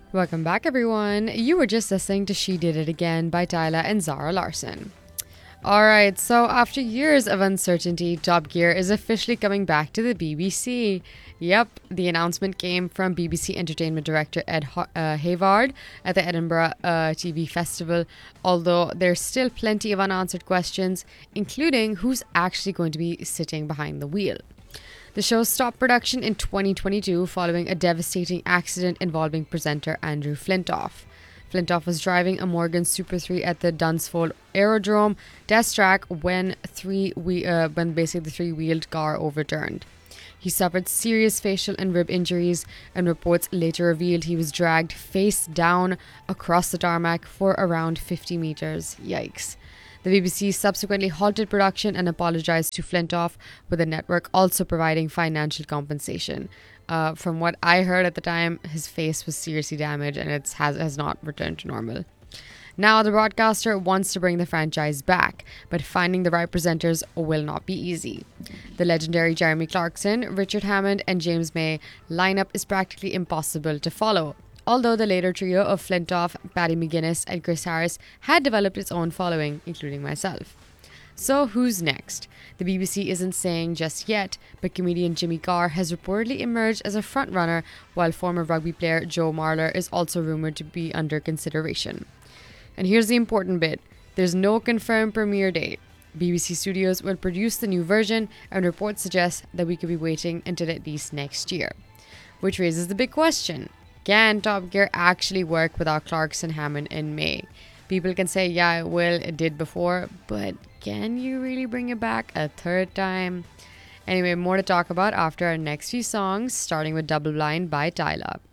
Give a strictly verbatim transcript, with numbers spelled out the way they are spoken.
Welcome back, everyone. You were just listening to She Did It Again by Tyla and Zara Larson. Alright, so after years of uncertainty, Top Gear is officially coming back to the B B C. Yep, the announcement came from B B C Entertainment Director Ed Ho- uh, Hayward at the Edinburgh uh, T V Festival, although there's still plenty of unanswered questions, including who's actually going to be sitting behind the wheel. The show stopped production in twenty twenty-two following a devastating accident involving presenter Andrew Flintoff. Flintoff was driving a Morgan Super three at the Dunsfold Aerodrome test track when three we uh, when basically the three-wheeled car overturned. He suffered serious facial and rib injuries, and reports later revealed he was dragged face down across the tarmac for around fifty meters. Yikes. The B B C subsequently halted production and apologized to Flintoff, with the network also providing financial compensation. Uh, from what I heard at the time, his face was seriously damaged and it has, has not returned to normal. Now, the broadcaster wants to bring the franchise back, but finding the right presenters will not be easy. The legendary Jeremy Clarkson, Richard Hammond, and James May lineup is practically impossible to follow, although the later trio of Flintoff, Paddy McGuinness, and Chris Harris had developed its own following, including myself. So who's next? The B B C isn't saying just yet, but comedian Jimmy Carr has reportedly emerged as a frontrunner, while former rugby player Joe Marler is also rumoured to be under consideration. And here's the important bit. There's no confirmed premiere date. B B C Studios will produce the new version, and reports suggest that we could be waiting until at least next year. Which raises the big question. Can Top Gear actually work without Clarkson, Hammond, and May? People can say, yeah, it will, it did before, but can you really bring it back a third time? Anyway, more to talk about after our next few songs, starting with Double Blind by Tyla.